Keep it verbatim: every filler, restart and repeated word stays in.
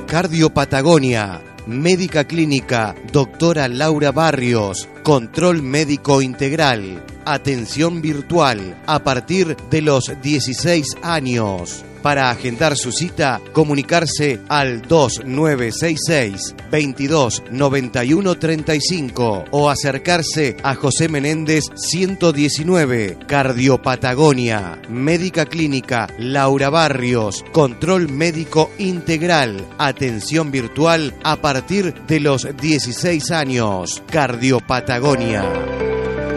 Cardiopatagonia, Médica Clínica, doctora Laura Barrios, control médico integral, atención virtual a partir de los dieciséis años. Para agendar su cita, comunicarse al dos nueve seis seis, veintidós noventa y uno treinta y cinco o acercarse a José Menéndez ciento diecinueve, Cardiopatagonia, Médica Clínica, Laura Barrios, control médico integral, atención virtual a partir de los dieciséis años, Cardiopatagonia.